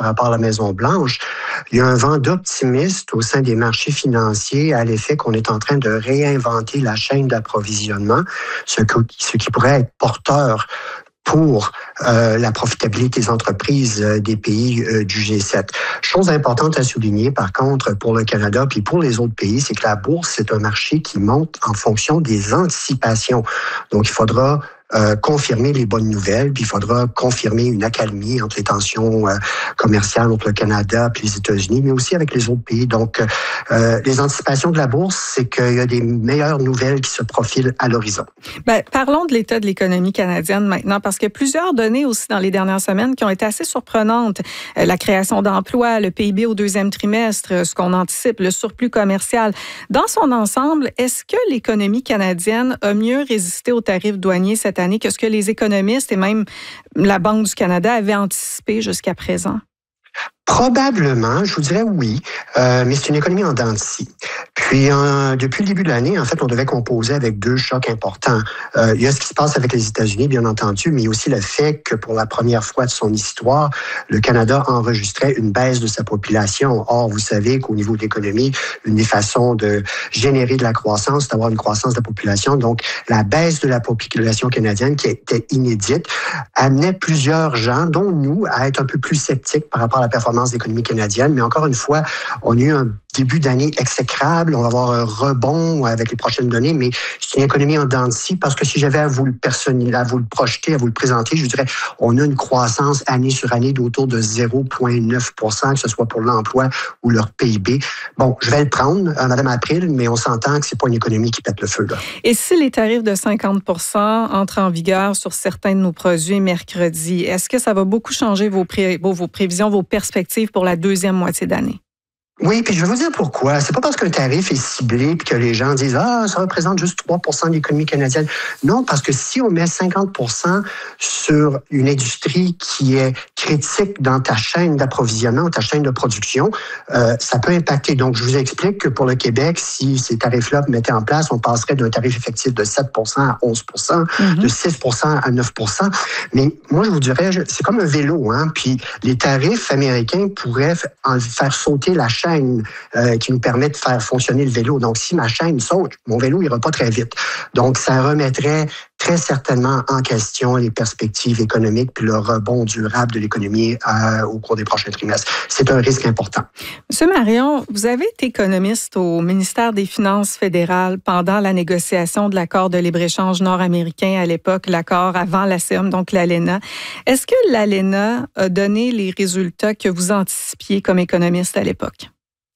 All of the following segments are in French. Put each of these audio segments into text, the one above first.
rapport à la Maison-Blanche, il y a un vent d'optimisme au sein des marchés financiers à l'effet qu'on est en train de réinventer la chaîne d'approvisionnement, ce qui pourrait être porteur pour la profitabilité des entreprises des pays du G7. Chose importante à souligner, par contre, pour le Canada puis pour les autres pays, c'est que la bourse, c'est un marché qui monte en fonction des anticipations. Donc, il faudra confirmer les bonnes nouvelles, puis il faudra confirmer une accalmie entre les tensions commerciales entre le Canada et les États-Unis, mais aussi avec les autres pays. Donc, les anticipations de la bourse, c'est qu'il y a des meilleures nouvelles qui se profilent à l'horizon. Bien, parlons de l'état de l'économie canadienne maintenant, parce qu'il y a plusieurs données aussi dans les dernières semaines qui ont été assez surprenantes. La création d'emplois, le PIB au deuxième trimestre, ce qu'on anticipe, le surplus commercial. Dans son ensemble, est-ce que l'économie canadienne a mieux résisté aux tarifs douaniers cette année que ce que les économistes et même la Banque du Canada avaient anticipé jusqu'à présent? Probablement, je vous dirais oui, mais c'est une économie en dents de scie. Puis, depuis le début de l'année, en fait, on devait composer avec deux chocs importants. Il y a ce qui se passe avec les États-Unis, bien entendu, mais il y a aussi le fait que pour la première fois de son histoire, le Canada enregistrait une baisse de sa population. Or, vous savez qu'au niveau de l'économie, une des façons de générer de la croissance, c'est d'avoir une croissance de la population. Donc, la baisse de la population canadienne, qui était inédite, amenait plusieurs gens, dont nous, à être un peu plus sceptiques par rapport à la performance de l'économie canadienne. Mais encore une fois, on a eu un début d'année exécrable. On va avoir un rebond avec les prochaines données, mais c'est une économie en dents de scie parce que si j'avais à vous le projeter, à vous le présenter, je vous dirais, on a une croissance année sur année d'autour de 0,9 %, que ce soit pour l'emploi ou leur PIB. Bon, je vais le prendre, Mme April, mais on s'entend que c'est pas une économie qui pète le feu, là. Et si les tarifs de 50 % entrent en vigueur sur certains de nos produits mercredi, est-ce que ça va beaucoup changer vos prévisions, vos perspectives pour la deuxième moitié d'année? Oui, puis je vais vous dire pourquoi. C'est pas parce qu'un tarif est ciblé et que les gens disent « Ah, ça représente juste 3 % de l'économie canadienne ». Non, parce que si on met 50 % sur une industrie qui est critique dans ta chaîne d'approvisionnement, ta chaîne de production, ça peut impacter. Donc, je vous explique que pour le Québec, si ces tarifs-là mettaient en place, on passerait d'un tarif effectif de 7 % à 11 %, de 6 % à 9 %. Mais moi, je vous dirais, c'est comme un vélo, hein. Puis les tarifs américains pourraient faire sauter la chaîne qui nous permet de faire fonctionner le vélo. Donc, si ma chaîne saute, mon vélo n'ira pas très vite. Donc, ça remettrait très certainement en question les perspectives économiques puis le rebond durable de l'économie au cours des prochains trimestres. C'est un risque important. Monsieur Marion, vous avez été économiste au ministère des Finances fédérales pendant la négociation de l'accord de libre-échange nord-américain à l'époque, l'accord avant la CEM, donc l'ALENA. Est-ce que l'ALENA a donné les résultats que vous anticipiez comme économiste à l'époque?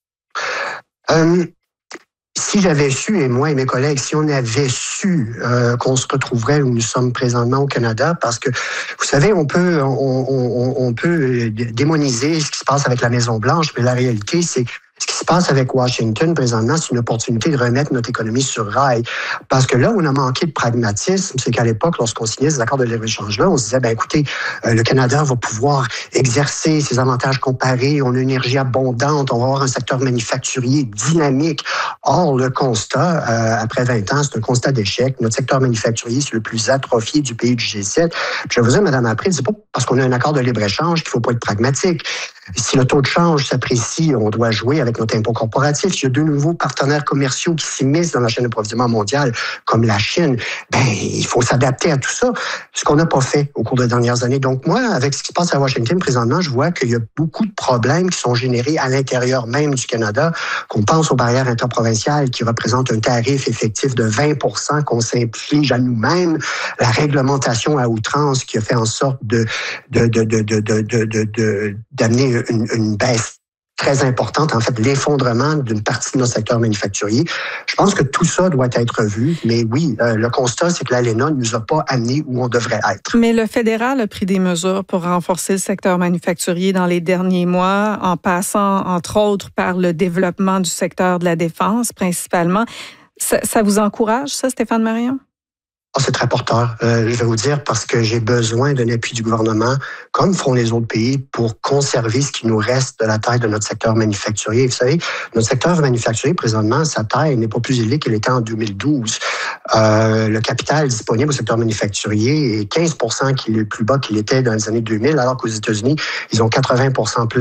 Si j'avais su, et moi et mes collègues, si on avait su qu'on se retrouverait où nous sommes présentement au Canada, parce que, vous savez, on peut démoniser ce qui se passe avec la Maison-Blanche, mais la réalité, c'est ce qui se passe avec Washington présentement, c'est une opportunité de remettre notre économie sur rail. Parce que là où on a manqué de pragmatisme, c'est qu'à l'époque, lorsqu'on signait ces accords de libre-échange-là, on se disait, ben écoutez, le Canada va pouvoir exercer ses avantages comparés, on a une énergie abondante, on va avoir un secteur manufacturier dynamique. Or, le constat, après 20 ans, c'est un constat d'échec. Notre secteur manufacturier, c'est le plus atrophié du pays du G7. Puis je vais vous dire, Mme April, c'est pas parce qu'on a un accord de libre-échange qu'il faut pas être pragmatique. Si le taux de change s'apprécie, on doit jouer avec notre impôt corporatif. Il y a de nouveaux partenaires commerciaux qui s'immiscent dans la chaîne d'approvisionnement mondiale, comme la Chine. Ben, il faut s'adapter à tout ça, ce qu'on n'a pas fait au cours des dernières années. Donc moi, avec ce qui se passe à Washington présentement, je vois qu'il y a beaucoup de problèmes qui sont générés à l'intérieur même du Canada, qu'on pense aux barrières interprovinciales qui représentent un tarif effectif de 20 % qu'on s'inflige à nous-mêmes, la réglementation à outrance qui a fait en sorte d'amener une baisse très importante, en fait, l'effondrement d'une partie de notre secteur manufacturier. Je pense que tout ça doit être revu, mais oui, le constat, c'est que l'ALENA ne nous a pas amenés où on devrait être. Mais le fédéral a pris des mesures pour renforcer le secteur manufacturier dans les derniers mois, en passant, entre autres, par le développement du secteur de la défense, principalement. Ça vous encourage, ça, Stéphane Marion? Oh, c'est très porteur, je vais vous dire, parce que j'ai besoin d'un appui du gouvernement, comme font les autres pays, pour conserver ce qui nous reste de la taille de notre secteur manufacturier. Vous savez, notre secteur manufacturier, présentement, sa taille n'est pas plus élevée qu'elle était en 2012. Le capital disponible au secteur manufacturier est 15 % plus bas qu'il était dans les années 2000, alors qu'aux États-Unis, ils ont 80 % plus